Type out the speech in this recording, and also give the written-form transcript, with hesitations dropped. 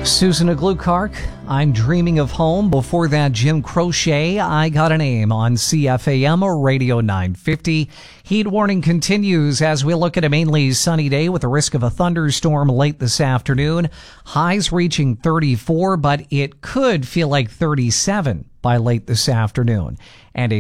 Susan Aglukark, I'm dreaming of home. Before that, Jim Croce, I got a name on CFAM Radio 950. Heat warning continues as we look at a mainly sunny day with the risk of a thunderstorm late this afternoon. Highs reaching 34, but it could feel like 37 by late this afternoon. And a